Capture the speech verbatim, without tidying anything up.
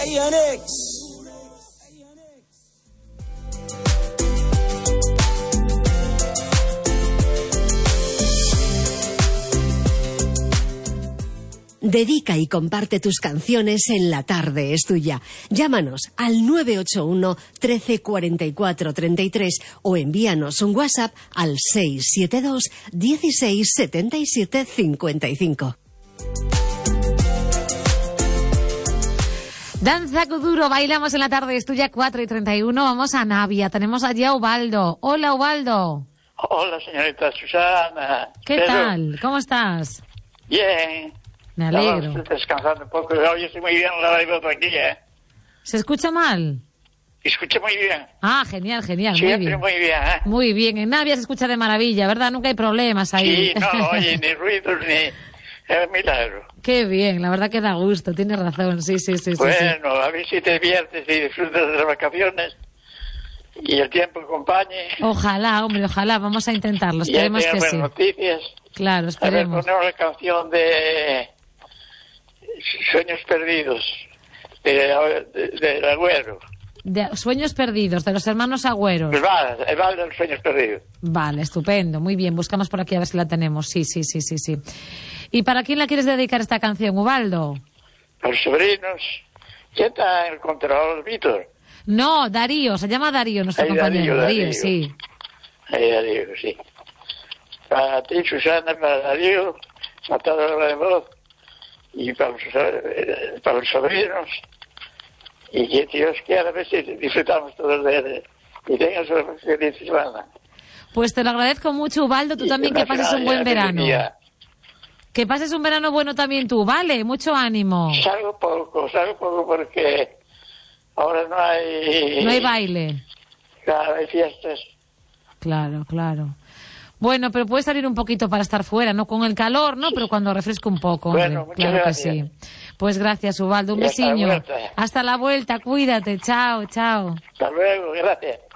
Dedica y comparte tus canciones en La Tarde es Tuya. Llámanos al nueve ocho uno, trece, cuarenta y cuatro, treinta y tres o envíanos un WhatsApp al seis siete dos, dieciséis, setenta y siete, cincuenta y cinco. Danza Kuduro, bailamos en La Tarde es Tuya, cuatro y treinta y uno. Vamos a Navia, tenemos allí a Ubaldo. Hola, Ubaldo. Hola, señorita Susana. ¿Qué Pero, tal? ¿Cómo estás? Bien. Me alegro. Estamos descansando un poco. Hoy estoy muy bien la voz aquí, ¿eh? ¿Se escucha mal? Escucha muy bien. Ah, genial, genial, Siempre muy bien. muy bien, ¿eh? Muy bien, en Navia se escucha de maravilla, ¿verdad? Nunca hay problemas ahí. Sí, no, oye, ni ruidos, ni... Es un milagro. Qué bien, la verdad que da gusto, tienes razón, sí, sí, sí. Bueno, sí, sí. a ver si te diviertes y disfrutas de las vacaciones y el tiempo acompañe. Ojalá, hombre, ojalá, vamos a intentarlo, Y ya esperemos que buenas sí. noticias. Claro, A ver, esperemos. ponemos la canción de Sueños Perdidos, de, de, del Agüero. De Sueños Perdidos, de los hermanos Agüeros. El Val, el Val de los Sueños Perdidos. Vale, estupendo, muy bien, buscamos por aquí a ver si la tenemos. Sí, sí, sí, sí, sí. ¿Y para quién la quieres dedicar esta canción, Ubaldo? Los sobrinos. ¿Quién está en el control, Víctor? No, Darío, se llama Darío, nuestro Ahí, compañero. Darío, Darío, Darío. sí. Ahí, Darío, sí. Para ti, Susana, para Darío, Matador de voz, y para los, eh, para los sobrinos. Y que Dios quiera, a ver si disfrutamos todos de él. Y tengas una feliz semana. Pues te lo agradezco mucho, Ubaldo, tú Y también una que pases semana un buen llena de verano. alegría. Que pases un verano bueno también tú, ¿vale? Mucho ánimo. Salgo poco, salgo poco porque ahora no hay... No hay baile. Claro, hay fiestas. Claro, claro. Bueno, pero puedes salir un poquito para estar fuera, ¿no? Con el calor, ¿no? Pero cuando refresque un poco, hombre. Bueno, muchas claro gracias. que sí. Pues gracias, Ubaldo. Un Y hasta la besiño. vuelta. Hasta la vuelta, cuídate. Chao, chao. Hasta luego, gracias.